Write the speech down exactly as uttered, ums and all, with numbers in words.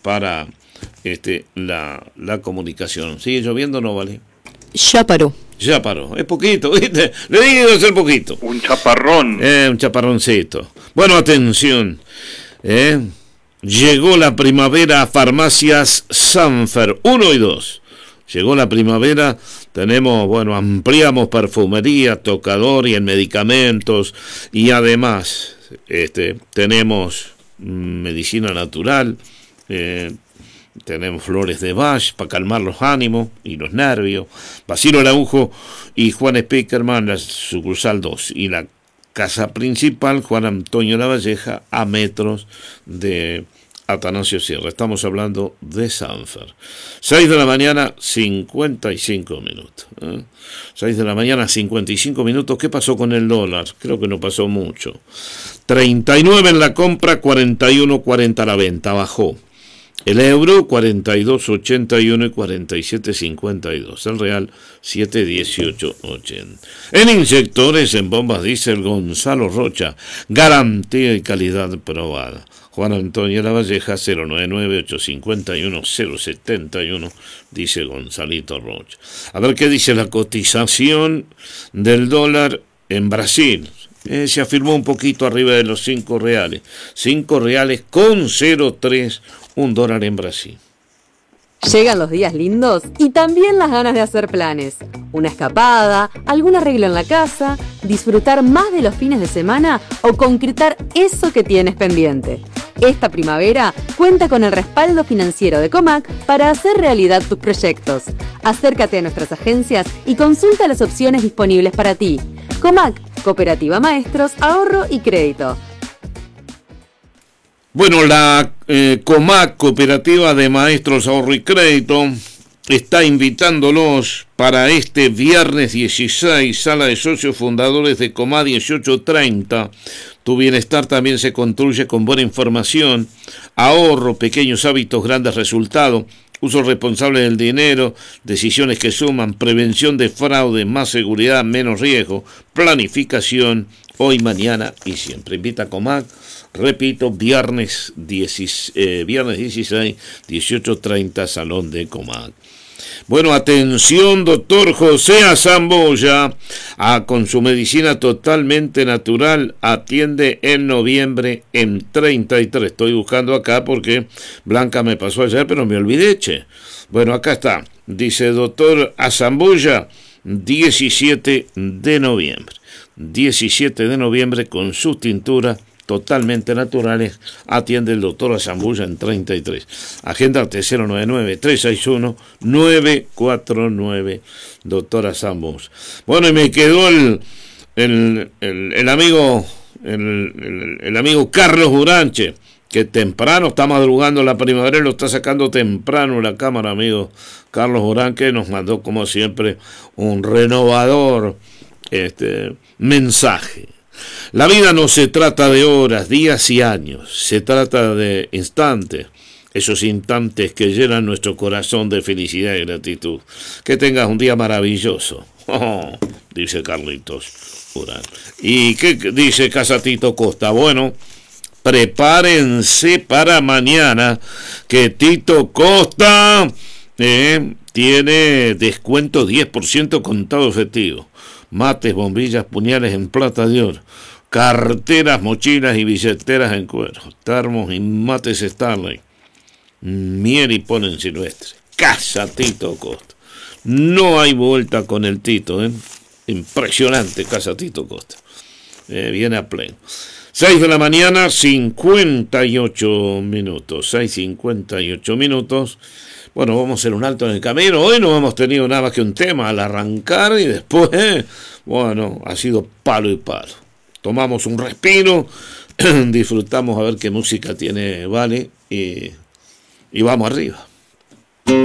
para este, la, la comunicación. ¿Sigue lloviendo o no, vale? Ya paró. Ya paró, es poquito, ¿viste? Le digo que es poquito. Un chaparrón. Eh, un chaparroncito. Bueno, atención. Eh, llegó la primavera a Farmacias Sanfer uno y dos. Llegó la primavera, tenemos, bueno, ampliamos perfumería, tocador y en medicamentos. Y además, este, tenemos medicina natural, eh, tenemos flores de Bach para calmar los ánimos y los nervios. Basilio Araujo y Juan Spickerman, la sucursal dos. Y la casa principal, Juan Antonio Lavalleja, a metros de Atanasio Sierra. Estamos hablando de Sanfer. seis de la mañana, cincuenta y cinco minutos. ¿eh? seis de la mañana, cincuenta y cinco minutos. ¿Qué pasó con el dólar? Creo que no pasó mucho. treinta y nueve en la compra, cuarenta y uno cuarenta la venta. Bajó. El euro cuarenta y dos ochenta y uno y cuarenta y siete cincuenta y dos. El real siete dieciocho ochenta. En inyectores, en bombas diésel, Gonzalo Rocha. Garantía y calidad probada. Juan Antonio Lavalleja, cero nueve nueve ocho cinco uno cero siete uno, dice Gonzalito Rocha. A ver qué dice la cotización del dólar en Brasil. Eh, se afirmó un poquito arriba de los cinco reales. cinco reales con cero tres, un dólar en Brasil. Llegan los días lindos y también las ganas de hacer planes. Una escapada, algún arreglo en la casa, disfrutar más de los fines de semana o concretar eso que tienes pendiente. Esta primavera cuenta con el respaldo financiero de Comac para hacer realidad tus proyectos. Acércate a nuestras agencias y consulta las opciones disponibles para ti. Comac, Cooperativa Maestros, Ahorro y Crédito. Bueno, la eh, Comac, Cooperativa de Maestros, Ahorro y Crédito, está invitándolos para este viernes dieciséis, sala de socios fundadores de Comá dieciocho treinta. Tu bienestar también se construye con buena información, ahorro, pequeños hábitos, grandes resultados, uso responsable del dinero, decisiones que suman, prevención de fraude, más seguridad, menos riesgo, planificación, hoy, mañana y siempre. Invita a Comac. Repito, viernes, diez, eh, viernes dieciséis, dieciocho treinta, Salón de Comac. Bueno, atención, doctor José Azamboya, ah, con su medicina totalmente natural, atiende en noviembre en treinta y tres. Estoy buscando acá porque Blanca me pasó ayer, pero me olvidé, che. Bueno, acá está. Dice doctor Azamboya, diecisiete de noviembre. diecisiete de noviembre con su tintura totalmente naturales, atiende el doctor Azambulla en treinta y tres. Agéndate cero nueve nueve tres seis uno nueve cuatro nueve, doctor Azambulla. Bueno, y me quedó el, el, el, el amigo el, el, el amigo Carlos Uranche, que temprano está madrugando la primavera y lo está sacando temprano la cámara, amigo Carlos Uranche, nos mandó como siempre un renovador este mensaje. La vida no se trata de horas, días y años, se trata de instantes, esos instantes que llenan nuestro corazón de felicidad y gratitud. Que tengas un día maravilloso, oh, dice Carlitos Urán. ¿Y qué dice Casatito Costa? Bueno, prepárense para mañana, que Tito Costa eh, tiene descuento diez por ciento contado efectivo. Mates, bombillas, puñales en plata de oro, carteras, mochilas y billeteras en cuero, termos y mates Stanley, miel y polen silvestre. Casa Tito Costa. No hay vuelta con el Tito, ¿eh? Impresionante Casa Tito Costa. Eh, viene a pleno. seis de la mañana, cincuenta y ocho minutos. seis cincuenta y ocho minutos. Bueno, vamos a hacer un alto en el camino. Hoy no hemos tenido nada más que un tema al arrancar y después, eh, bueno, ha sido palo y palo. Tomamos un respiro, disfrutamos a ver qué música tiene Vale y, y vamos arriba.